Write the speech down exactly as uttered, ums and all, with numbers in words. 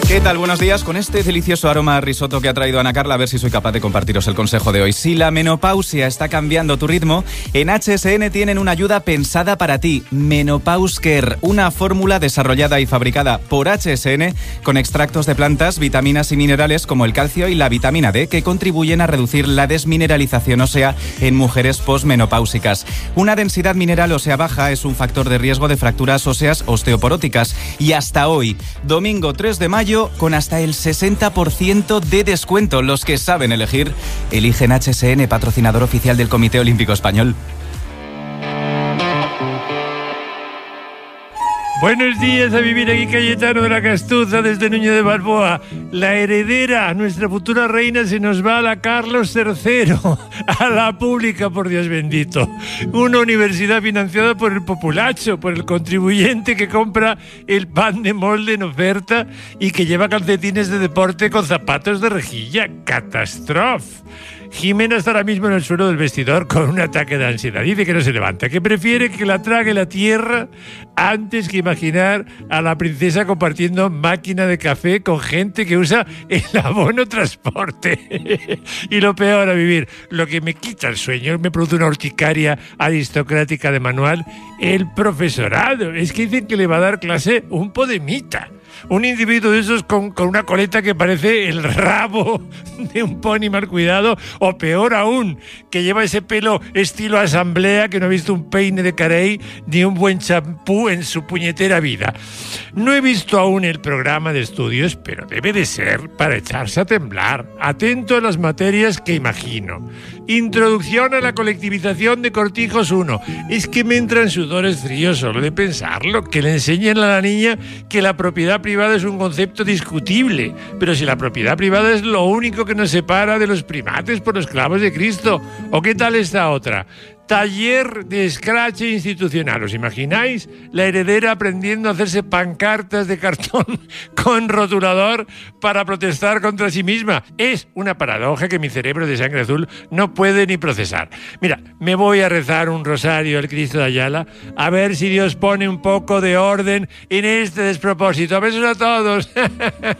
¿Qué tal? Buenos días. Con este delicioso aroma a risotto que ha traído Ana Carla, a ver si soy capaz de compartiros el consejo de hoy. Si la menopausia está cambiando tu ritmo, en H S N tienen una ayuda pensada para ti. Menopause Care, una fórmula desarrollada y fabricada por H S N con extractos de plantas, vitaminas y minerales como el calcio y la vitamina D que contribuyen a reducir la desmineralización ósea en mujeres posmenopáusicas. Una densidad mineral ósea baja es un factor de riesgo de fracturas óseas osteoporóticas y hasta hoy, domingo tres de mayo, con hasta el sesenta por ciento de descuento. Los que saben elegir, eligen H S N, patrocinador oficial del Comité Olímpico Español. Buenos días, a vivir aquí Cayetano de la Castuza desde Núñez de Balboa. La heredera, nuestra futura reina, se nos va a la Carlos tercero, a la pública, por Dios bendito. Una universidad financiada por el populacho, por el contribuyente que compra el pan de molde en oferta y que lleva calcetines de deporte con zapatos de rejilla. ¡Catástrofe! Jimena está ahora mismo en el suelo del vestidor con un ataque de ansiedad. Dice que no se levanta, que prefiere que la trague la tierra antes que imaginar a la princesa compartiendo máquina de café con gente que usa el abono transporte. Y lo peor a vivir, lo que me quita el sueño, me produce una urticaria aristocrática de manual, el profesorado. Es que dicen que le va a dar clase un podemita. Un individuo de esos con, con una coleta que parece el rabo de un pony mal cuidado, o peor aún, que lleva ese pelo estilo asamblea que no ha visto un peine de Carey ni un buen champú en su puñetera vida. No he visto aún el programa de estudios, pero debe de ser para echarse a temblar. Atento a las materias que imagino. Introducción a la colectivización de Cortijos uno. Es que me entran sudores fríos solo de pensarlo, que le enseñen a la niña que la propiedad privada es un concepto discutible, pero si la propiedad privada es lo único que nos separa de los primates por los clavos de Cristo. ¿O qué tal esta otra? Taller de escrache institucional. ¿Os imagináis? La heredera aprendiendo a hacerse pancartas de cartón con rotulador para protestar contra sí misma. Es una paradoja que mi cerebro de sangre azul no puede ni procesar. Mira, me voy a rezar un rosario al Cristo de Ayala a ver si Dios pone un poco de orden en este despropósito. Besos a todos.